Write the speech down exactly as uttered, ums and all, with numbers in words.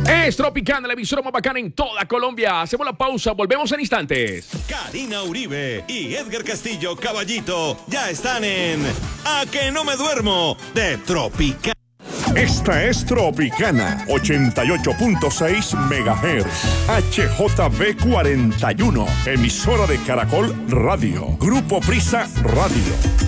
Es Tropicana, la emisora más bacana en toda Colombia. Hacemos la pausa, volvemos en instantes. Karina Uribe y Edgar Castillo Caballito ya están en A que no me duermo de Tropicana. Esta es Tropicana, ochenta y ocho punto seis megahertz, H J B cuarenta y uno, emisora de Caracol Radio, Grupo Prisa Radio.